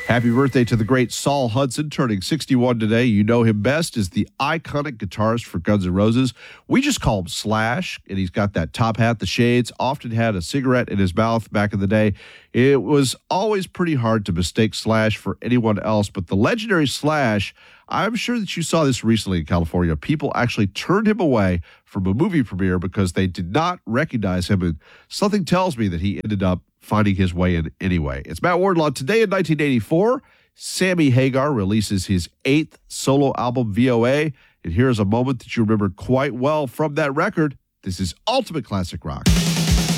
Happy birthday to the great Saul Hudson, turning 61 today. You know him best as the iconic guitarist for Guns N' Roses. We just call him Slash, and he's got that top hat, the shades, often had a cigarette in his mouth back in the day. It was always pretty hard to mistake Slash for anyone else, but the legendary Slash, I'm sure that you saw this recently in California. People actually turned him away from a movie premiere because they did not recognize him, and something tells me that he ended up finding his way in anyway. It's Matt Wardlaw. Today in 1984, Sammy Hagar releases his 8th solo album, VOA, and here's a moment that you remember quite well from that record. This is Ultimate Classic Rock.